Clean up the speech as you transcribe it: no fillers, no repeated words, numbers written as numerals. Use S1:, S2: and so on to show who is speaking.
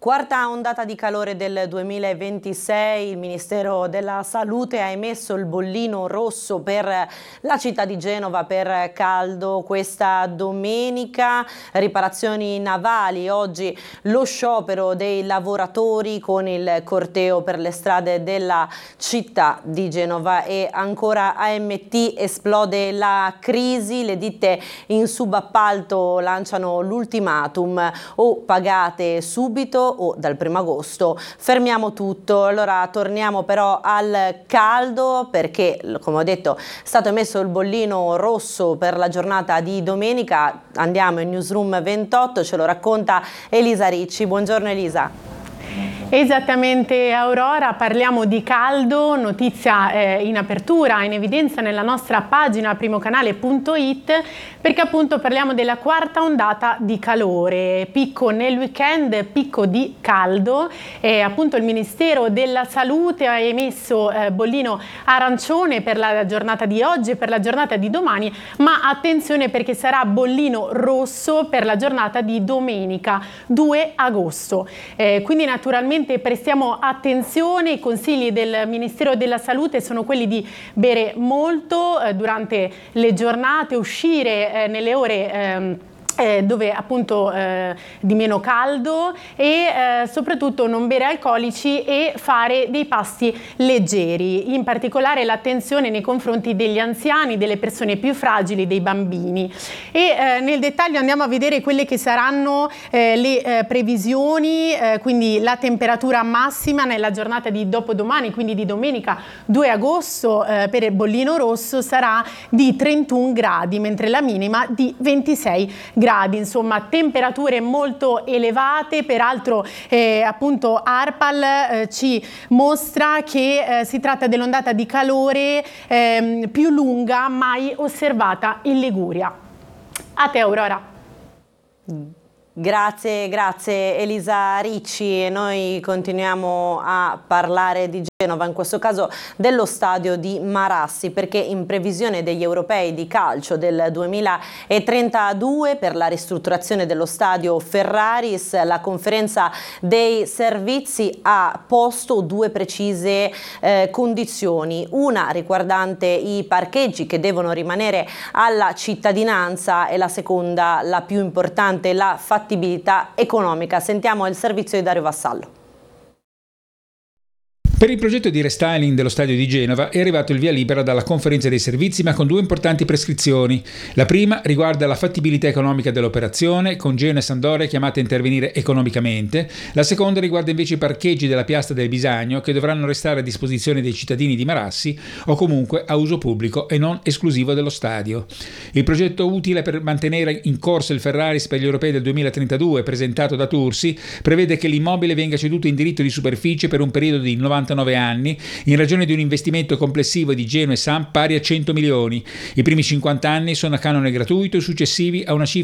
S1: Quarta ondata di calore del 2026, il Ministero della Salute ha emesso il bollino rosso per la città di Genova per caldo questa domenica. Riparazioni navali, oggi lo sciopero dei lavoratori con il corteo per le strade della città di Genova e ancora AMT esplode la crisi, le ditte in subappalto lanciano l'ultimatum: o pagate subito o dal 1° agosto fermiamo tutto. Allora torniamo però al caldo, perché come ho detto è stato emesso il bollino rosso per la giornata di domenica. Andiamo in Newsroom 28, ce lo racconta Elisa Ricci. Buongiorno Elisa.
S2: Esattamente Aurora, parliamo di caldo, notizia in apertura, in evidenza nella nostra pagina primocanale.it, perché appunto parliamo della quarta ondata di calore, picco nel weekend, picco di caldo. Appunto il Ministero della Salute ha emesso bollino arancione per la giornata di oggi e per la giornata di domani, ma attenzione perché sarà bollino rosso per la giornata di domenica 2 agosto. Quindi naturalmente prestiamo attenzione. I consigli del Ministero della Salute sono quelli di bere molto durante le giornate, uscire nelle ore dove appunto di meno caldo e soprattutto non bere alcolici e fare dei pasti leggeri, in particolare l'attenzione nei confronti degli anziani, delle persone più fragili, dei bambini. E nel dettaglio andiamo a vedere quelle che saranno le previsioni, quindi la temperatura massima nella giornata di dopodomani, quindi di domenica 2 agosto per il bollino rosso sarà di 31 gradi, mentre la minima di 26 gradi, insomma temperature molto elevate. Peraltro appunto ARPAL ci mostra che si tratta dell'ondata di calore più lunga mai osservata in Liguria. A te Aurora.
S1: Grazie Elisa Ricci. Noi continuiamo a parlare di Genova, in questo caso dello stadio di Marassi, perché in previsione degli europei di calcio del 2032 per la ristrutturazione dello stadio Ferraris, la conferenza dei servizi ha posto 2 precise condizioni: una riguardante i parcheggi che devono rimanere alla cittadinanza e la seconda, la più importante, la fattibilità economica. Sentiamo il servizio di Dario Vassallo.
S3: Per il progetto di restyling dello stadio di Genova è arrivato il via libera dalla conferenza dei servizi, ma con 2 importanti prescrizioni. La prima riguarda la fattibilità economica dell'operazione, con Genoa e Sampdoria chiamate a intervenire economicamente. La seconda riguarda invece i parcheggi della Piazza del Bisagno, che dovranno restare a disposizione dei cittadini di Marassi o comunque a uso pubblico e non esclusivo dello stadio. Il progetto utile per mantenere in corso il Ferraris per gli europei del 2032, presentato da Tursi, prevede che l'immobile venga ceduto in diritto di superficie per un periodo di 99 anni, in ragione di un investimento complessivo di Genoa e Samp pari a 100 milioni. I primi 50 anni sono a canone gratuito e successivi a una cifra